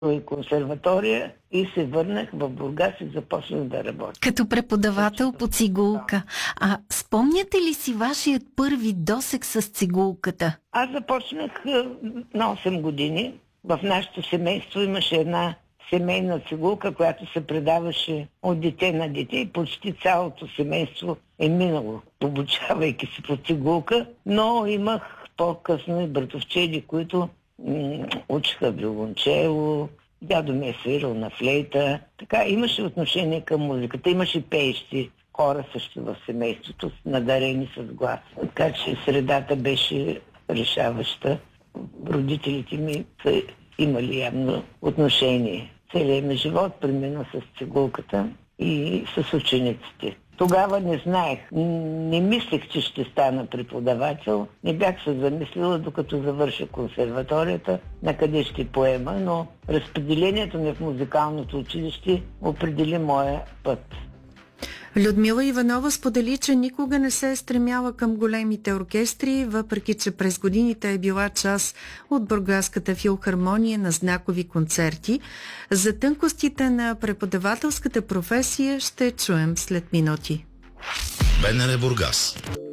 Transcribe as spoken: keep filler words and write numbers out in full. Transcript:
и консерватория и се върнах в Бургас и започнах да работя. Като преподавател по цигулка. А спомняте ли си вашият първи досег с цигулката? Аз започнах на осем години. В нашето семейство имаше една семейна цигулка, която се предаваше от дете на дете и почти цялото семейство е минало, обучавайки се по цигулка, но имах по-късно и братовчеди, които м- учиха виолончело, дядо ми е свирил на флейта. Така, имаше отношение към музиката, имаше пеещи хора също в семейството, надарени с глас. Така че средата беше решаваща. Родителите ми са имали явно отношение. Целият ми живот премина с цигулката и с учениците. Тогава не знаех, не мислех, че ще стана преподавател. Не бях се замислила, докато завърша консерваторията, на къде ще поема, но разпределението ми в музикалното училище определи моя път. Людмила Иванова сподели, че никога не се е стремяла към големите оркестри, въпреки че през годините е била част от Бургаската филхармония на знакови концерти. За тънкостите на преподавателската професия ще чуем след минути. БНР Бургас.